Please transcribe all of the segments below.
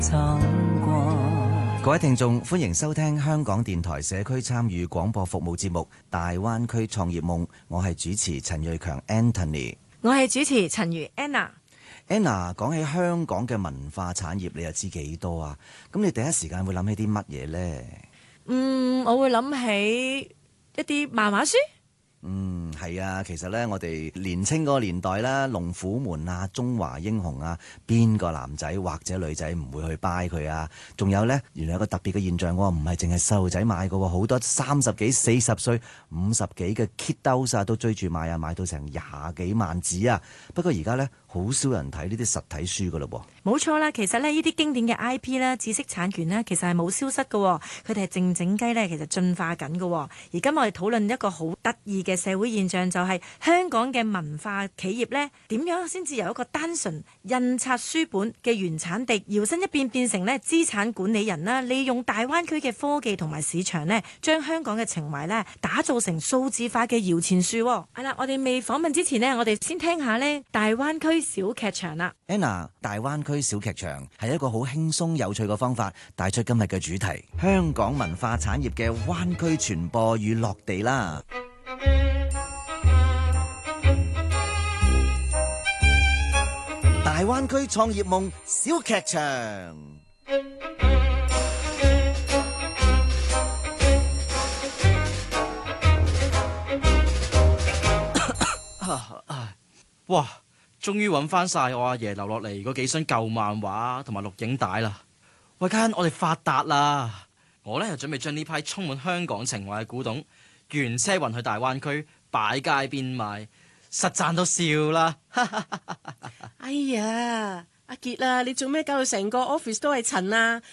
各位聽眾，歡迎收聽香港電台社區參與廣播服務節目《大灣區創業夢》，我係主持陳瑞強 Anthony， 我係主持陳如 Anna。Anna 講起香港嘅文化產業，你又知幾多啊？咁你第一時間會諗起啲乜嘢呢？ 我會諗起一啲漫畫書。 係啊，其實呢，我哋年青嗰個年代啦，龍虎門啊，中華英雄啊，邊個男仔或者女仔唔會去 buy 佢啊？仲有呢，原來有個特別嘅現象喎，唔係淨係細路仔買嘅喎，好多30幾、40歲、50幾嘅 kiddos 啊，都追住買啊，買到成20幾萬紙啊！不過而家呢，好少人睇呢啲實體書㗎嘞噃。 冇錯啦，其實呢啲經典嘅 IP 啦、知識產權呢，其實係冇消失嘅，佢哋係靜靜雞呢，其實進化緊嘅。而今我哋討論一個好得意嘅社會現象，就係香港嘅文化企業呢，點樣先至由一個單純印刷書本嘅原產地，搖身一變變成呢資產管理人啦，利用大灣區嘅科技同埋市場呢，將香港嘅情懷呢打造成數字化嘅搖錢樹。係啦，我哋未訪問之前呢，我哋先聽下呢大灣區小劇場啦。 Anna， 大灣區小劇場係一個好輕鬆有趣嘅方法，帶出今日嘅主題：香港文化產業嘅灣區傳播與落地啦。大灣區創業夢小劇場。 哇！終於揾翻晒我阿爺留落嚟嗰幾箱舊漫畫同埋錄影帶啦！喂，家我哋發達啦！我呢又準備將呢批充滿香港情懷嘅古董原車運去大灣區擺街邊賣，實賺到笑啦！ 哎呀，阿傑啊，你做咩搞到成個 office 都係塵啊？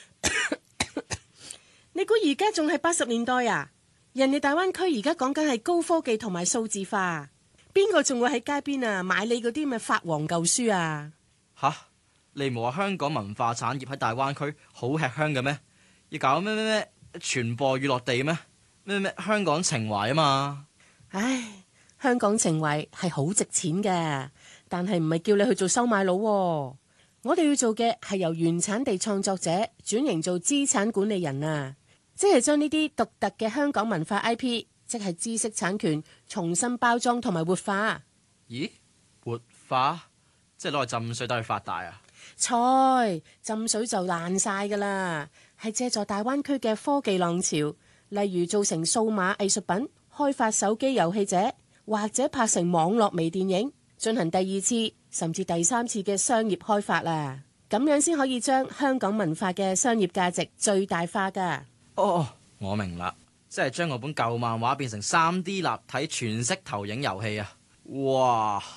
你估而家仲係80年代啊？人哋大灣區而家講緊係高科技同埋數字化，邊個仲會喺街邊啊買你嗰啲咩發黃舊書啊？ 吓，你唔係話香港文化產業喺大灣區好吃香嘅咩？要搞咩傳播與落地咩？咩香港情懷啊嘛？ 唉，香港情懷係好值錢嘅，但係唔係叫你去做收買佬喎。我哋要做嘅係由原產地創作者轉型做資產管理人啊，即係將呢啲獨特嘅香港文化 IP，即係知識產權，重新包裝同埋活化。 咦？活化？即係攞嚟浸水得去發大啊？ 菜浸水就爛晒㗎啦，係借助大灣區嘅科技浪潮，例如做成數碼藝術品、開發手機遊戲者，或者拍成網絡微電影，進行第2次甚至第3次嘅商業開發啦。咁樣先可以將香港文化嘅商業價值最大化㗎。 哦，我明啦，即係將我本舊漫畫變成3D 立體全息投影遊戲啊！哇！